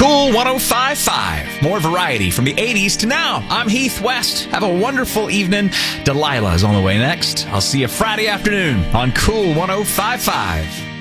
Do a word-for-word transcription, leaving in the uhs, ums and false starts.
Cool one oh five point five. More variety from the eighties to now. I'm Heath West. Have a wonderful evening. Delilah is on the way next. I'll see you Friday afternoon on Cool one oh five point five.